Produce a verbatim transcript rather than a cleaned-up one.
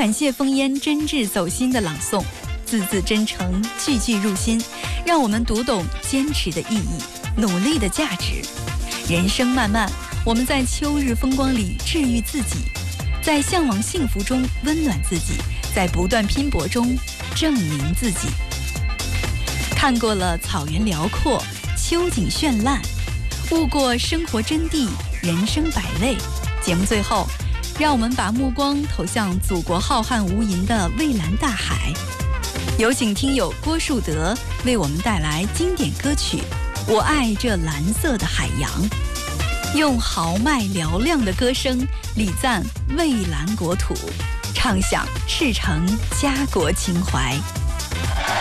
感谢风烟真挚走心的朗诵，字字真诚，句句入心，让我们读懂坚持的意义，努力的价值。人生漫漫，我们在秋日风光里治愈自己，在向往幸福中温暖自己，在不断拼搏中证明自己。看过了草原辽阔，秋景绚烂，悟过生活真谛，人生百味。节目最后，让我们把目光投向祖国浩瀚无垠的蔚蓝大海。有请听友郭树德为我们带来经典歌曲《我爱这蓝色的海洋》，用豪迈嘹亮的歌声礼赞蔚蓝国土，唱响赤诚家国情怀。